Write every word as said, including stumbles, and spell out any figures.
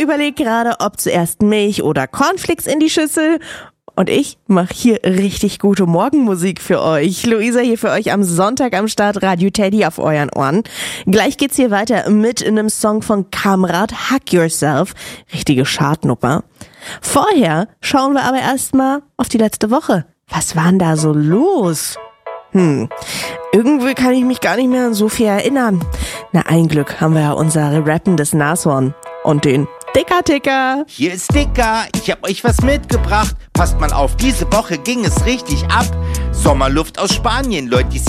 überlegt gerade, ob zuerst Milch oder Cornflakes in die Schüssel. Und ich mache hier richtig gute Morgenmusik für euch. Luisa hier für euch am Sonntag am Start, Radio Teddy auf euren Ohren. Gleich geht's hier weiter mit einem Song von Kamrat, Hug Yourself. Richtige Chartnummer. Vorher schauen wir aber erstmal auf die letzte Woche. Was war denn da so los? Hm, irgendwie kann ich mich gar nicht mehr an so viel erinnern. Na, ein Glück haben wir ja unser rappendes Nashorn und den Dicker-Ticker. Hier ist Dicker, ich hab euch was mitgebracht. Passt mal auf, diese Woche ging es richtig ab. Sommerluft aus Spanien, Leute,